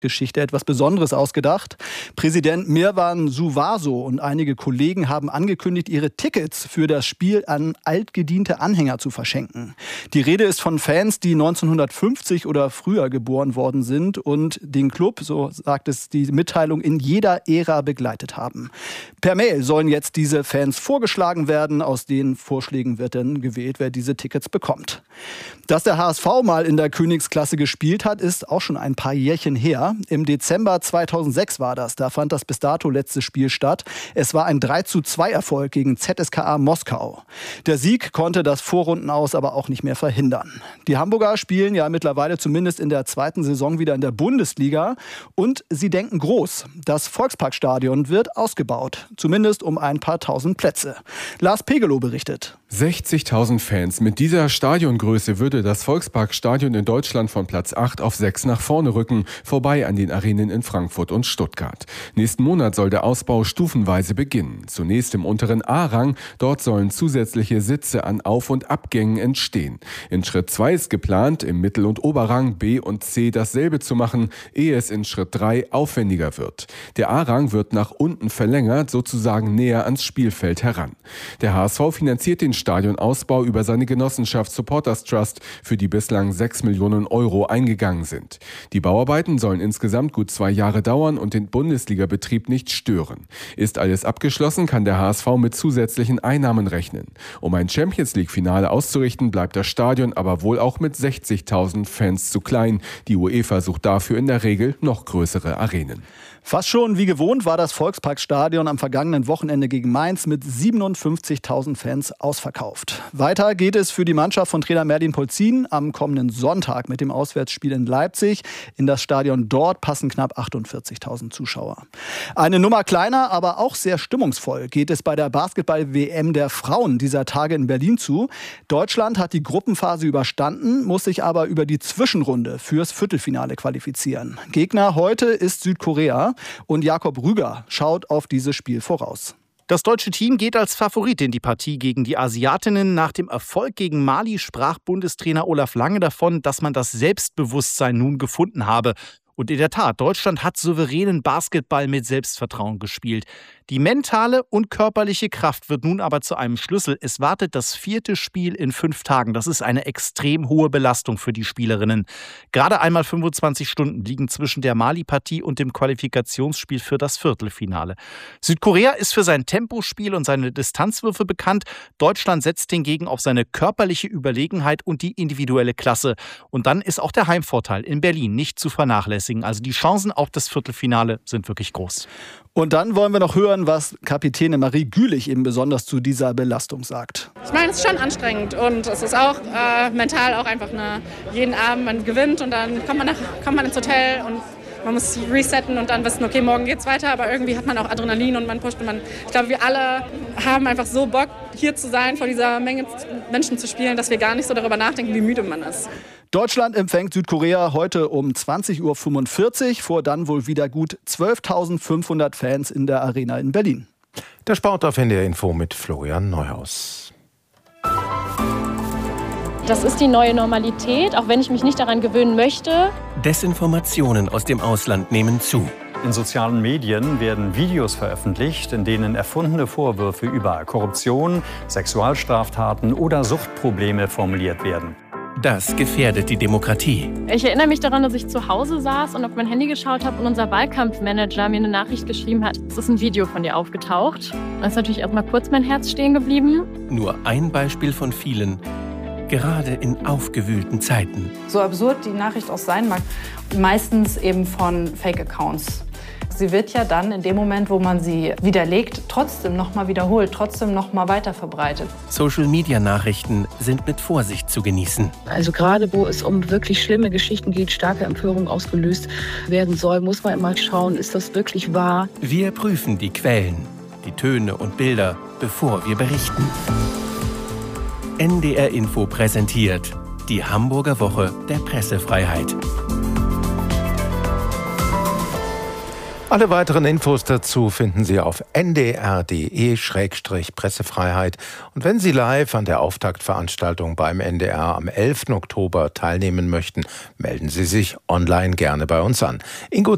Geschichte etwas Besonderes ausgedacht. Präsident Mirwan Suwaso und einige Kollegen haben angekündigt, ihre Tickets für das Spiel an altgediente Anhänger zu verschenken. Die Rede ist von Fans, die 1950 oder früher geboren worden sind und den Club, so sagt es die Mitteilung, in jeder Ära begleitet haben. Per Mail sollen jetzt diese Fans vorgeschlagen werden. Aus den Vorschlägen wird dann gewählt, wer diese Tickets bekommt. Dass der HSV mal in der Königsklasse gespielt hat, ist auch schon ein paar Jährchen her. Im Dezember 2006 war das. Da fand das bis dato letzte Spiel statt. Es war ein 3:2-Erfolg gegen ZSKA Moskau. Der Sieg konnte das Vorrundenaus aber auch nicht mehr verhindern. Die Hamburger spielen ja mittlerweile zumindest in der zweiten Saison wieder in der Bundesliga. Und sie denken groß. Das Volksparkstadion wird ausgebaut. Zumindest um ein paar tausend Plätze. Lars Pegelow berichtet. 60.000 Fans. Mit dieser Stadiongröße würde das Volksparkstadion in Deutschland von Platz 8 auf 6 nach vorne rücken, vorbei an den Arenen in Frankfurt und Stuttgart. Nächsten Monat soll der Ausbau stufenweise beginnen. Zunächst im unteren A-Rang. Dort sollen zusätzliche Sitze an Auf- und Abgängen entstehen. In Schritt 2 ist geplant, im Mittel- und Oberrang B und C dasselbe zu machen, ehe es in Schritt 3 aufwendiger wird. Der A-Rang wird nach unten verlängert, sozusagen näher ans Spielfeld heran. Der HSV finanziert den Stadionausbau über seine Genossenschaft Supporters Trust, für die bislang 6 Millionen Euro eingegangen sind. Die Bauarbeiten sollen insgesamt gut 2 Jahre dauern und den Bundesliga-Betrieb nicht stören. Ist alles abgeschlossen, kann der HSV mit zusätzlichen Einnahmen rechnen. Um ein Champions-League-Finale auszurichten, bleibt das Stadion aber wohl auch mit 60.000 Fans zu klein. Die UEFA sucht dafür in der Regel noch größere Arenen. Fast schon wie gewohnt war das Volksparkstadion am vergangenen Wochenende gegen Mainz mit 57.000 Fans ausverkauft. Weiter geht es für die Mannschaft von Trainer Merlin Polzin am kommenden Sonntag mit dem Auswärtsspiel in Leipzig. In das Stadion dort passen knapp 48.000 Zuschauer. Eine Nummer kleiner, aber auch sehr stimmungsvoll geht es bei der Basketball-WM der Frauen dieser Tage in Berlin zu. Deutschland hat die Gruppenphase überstanden, muss sich aber über die Zwischenrunde fürs Viertelfinale qualifizieren. Gegner heute ist Südkorea. Und Jakob Rüger schaut auf dieses Spiel voraus. Das deutsche Team geht als Favorit in die Partie gegen die Asiatinnen. Nach dem Erfolg gegen Mali sprach Bundestrainer Olaf Lange davon, dass man das Selbstbewusstsein nun gefunden habe. Und in der Tat, Deutschland hat souveränen Basketball mit Selbstvertrauen gespielt. Die mentale und körperliche Kraft wird nun aber zu einem Schlüssel. Es wartet das 4. Spiel in 5 Tagen. Das ist eine extrem hohe Belastung für die Spielerinnen. Gerade einmal 25 Stunden liegen zwischen der Mali-Partie und dem Qualifikationsspiel für das Viertelfinale. Südkorea ist für sein Tempospiel und seine Distanzwürfe bekannt. Deutschland setzt hingegen auf seine körperliche Überlegenheit und die individuelle Klasse. Und dann ist auch der Heimvorteil in Berlin nicht zu vernachlässigen. Also die Chancen auf das Viertelfinale sind wirklich groß. Und dann wollen wir noch hören, was Kapitänin Marie Gülich eben besonders zu dieser Belastung sagt. Ich meine, es ist schon anstrengend und es ist auch mental auch einfach jeden Abend, man gewinnt und dann kommt man ins Hotel und man muss resetten und dann wissen, okay, morgen geht's weiter, aber irgendwie hat man auch Adrenalin und man pusht und ich glaube, wir alle haben einfach so Bock, hier zu sein, vor dieser Menge Menschen zu spielen, dass wir gar nicht so darüber nachdenken, wie müde man ist. Deutschland empfängt Südkorea heute um 20:45 Uhr vor dann wohl wieder gut 12.500 Fans in der Arena in Berlin. Der Sport auf NDR Info mit Florian Neuhaus. Das ist die neue Normalität, auch wenn ich mich nicht daran gewöhnen möchte. Desinformationen aus dem Ausland nehmen zu. In sozialen Medien werden Videos veröffentlicht, in denen erfundene Vorwürfe über Korruption, Sexualstraftaten oder Suchtprobleme formuliert werden. Das gefährdet die Demokratie. Ich erinnere mich daran, dass ich zu Hause saß und auf mein Handy geschaut habe und unser Wahlkampfmanager mir eine Nachricht geschrieben hat. Es ist ein Video von dir aufgetaucht. Da ist natürlich erstmal kurz mein Herz stehen geblieben. Nur ein Beispiel von vielen, gerade in aufgewühlten Zeiten. So absurd die Nachricht auch sein mag, meistens eben von Fake-Accounts. Sie wird ja dann in dem Moment, wo man sie widerlegt, trotzdem nochmal wiederholt, trotzdem nochmal weiterverbreitet. Social-Media-Nachrichten sind mit Vorsicht zu genießen. Also gerade wo es um wirklich schlimme Geschichten geht, starke Empörung ausgelöst werden soll, muss man immer schauen, ist das wirklich wahr? Wir prüfen die Quellen, die Töne und Bilder, bevor wir berichten. NDR Info präsentiert die Hamburger Woche der Pressefreiheit. Alle weiteren Infos dazu finden Sie auf ndr.de/Pressefreiheit. Und wenn Sie live an der Auftaktveranstaltung beim NDR am 11. Oktober teilnehmen möchten, melden Sie sich online gerne bei uns an. Ingo